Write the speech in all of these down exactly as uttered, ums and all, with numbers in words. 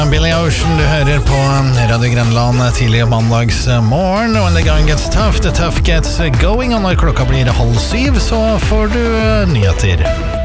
Billy Ocean, du hører på Radio Grenland tidlig mandags morgen. When the going gets tough, the tough gets going. Og når klokka blir halv syv, så får du nyheter.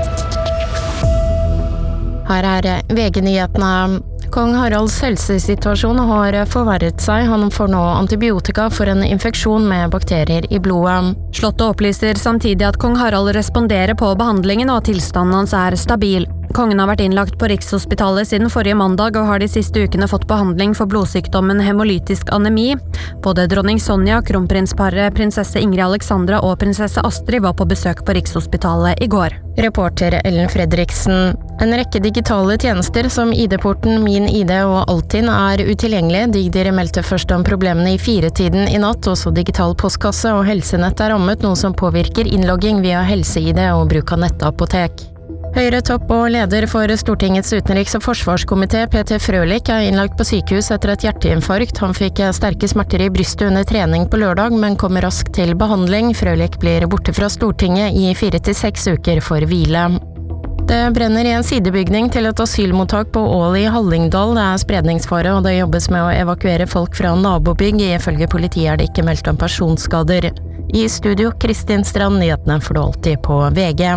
Her er V G-nyhetene. Kong Haralds helsesituasjon har forverret seg. Han får nå antibiotika for en infeksjon med bakterier i blodet. Slottet opplyser samtidig at kong Harald responderer på behandlingen og tilstanden hans er stabil. Kongen har vært innlagt på Rikshospitalet siden forrige mandag og har de siste ukene fått behandling for blodsykdommen hemolytisk anemi. Både dronning Sonja, kronprinsparet, prinsesse Ingrid Alexandra og prinsesse Astrid var på besøk på Rikshospitalet i går. Reporter Ellen Fredriksen. En rekke digitale tjenester som I D-porten, Min I D og Altinn er utilgjengelige. Digdir meldte først om problemene i firetiden i natt. Også digital postkasse og helsenett er rammet, noe som påvirker innlogging via helse-I D og bruk av nettapotek. Høyre topp og leder for Stortingets utenriks- og forsvarskomité, Peter Frølich, er innlagt på sykehus etter et hjerteinfarkt. Han fikk sterke smerter i brystet under trening på lørdag, men kommer raskt til behandling. Frølich blir borte fra Stortinget i fire til seks uker for hvile. Det brenner i en sidebygning til et asylmottak på Ål i Hallingdal. Det er spredningsfare, og det jobbes med å evakuere folk fra nabobygg. Ifølge politiet er det ikke meldt om personskader. I studio, Kristin Strand, nyhetene får du alltid på V G.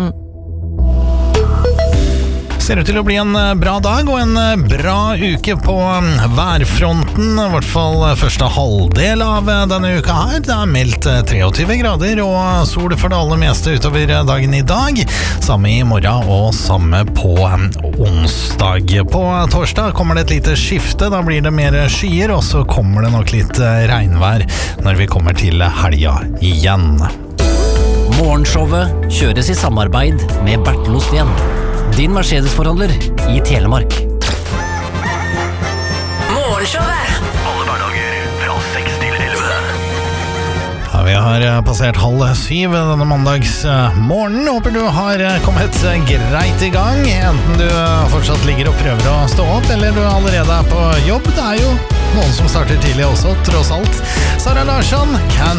Ser ut til å bli en bra dag og en bra uke på værfronten, I hvert fall første halvdel av denne uka her. Det er meldt treogtyve grader og sol for det aller meste utover dagen I dag. Samme I morgen og samme på onsdag. På torsdag kommer det et lite skifte, da blir det mer skyer, og så kommer det nok litt regnvær når vi kommer til helga igjen. Morgenshowet kjøres I samarbeid med Bertel Osten. Din Mercedes-forhandler I Telemark. Morgenshowet. Alle hverdager fra seks til elleve. Ja, vi har passert halv syv denne mandags morgen. Håper du har kommet greit I gang, enten du fortsatt ligger og prøver å stå opp, eller du allerede er på jobb. Det er jo noen som starter tidlig også, tross alt. Sara Larsson, Can't